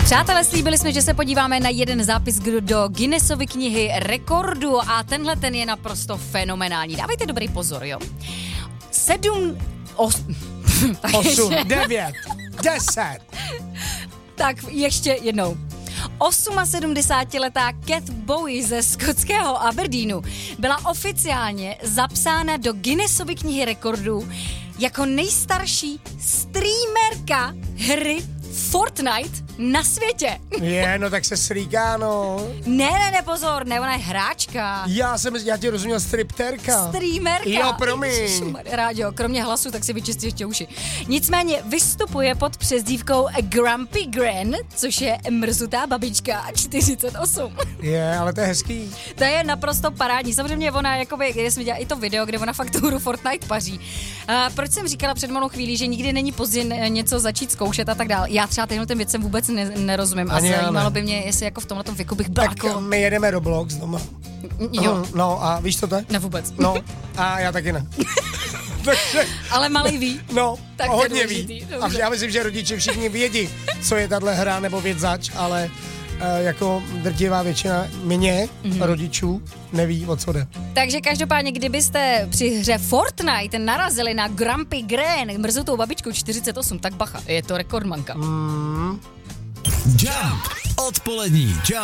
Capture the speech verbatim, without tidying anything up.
Přátelé, slíbili jsme, že se podíváme na jeden zápis do Guinnessovy knihy rekordů a tenhle ten je naprosto fenomenální. Dávejte dobrý pozor, jo. Sedm... Os... Osm, devět, deset. Tak ještě jednou. osmasedmdesátiletá Cat Bowie ze skotského Aberdeenu byla oficiálně zapsána do Guinnessovy knihy rekordů jako nejstarší streamerka hry Fortnite na světě. Je, no tak se srýká, no. Ne, ne, ne, pozor, ne, ona je hráčka. Já jsem, já tě rozuměl stripterka. Streamerka. Jo, promiň. Rádio, kromě hlasu, tak si vyčistí ještě uši. Nicméně vystupuje pod přezdívkou Grumpy Gran, což je mrzutá babička čtyřicet osm. Je, ale to je hezký. To je naprosto parádní. Samozřejmě ona, jakoby, když jsme dělali i to video, kde ona fakt tu hru Fortnite paří. A proč jsem říkala před malou chvílí, že nikdy není pozdě něco začít zkoušet a tak dál. Já třeba těmhle těm věcem vůbec ne, nerozumím. Ani a zajímalo by mě, jestli jako v tomhle věku bych byla. Tak jako... my jedeme Roblox doma. Jo. No a víš, co to je? Ne vůbec. No a já taky ne. Takže, ale malý ví. No, tak hodně ví. A já myslím, že rodiče všichni vědí, co je tahle hra nebo věc zač, ale uh, jako drtivá většina mě, mm-hmm. rodičů, neví, o co jde. Takže každopádně, kdybyste při hře Fortnite narazili na Grumpy Gran, mrzutou babičku čtyřicet osm, tak bacha, je to rekordmanka. Mm. Jump. Odpolední Jump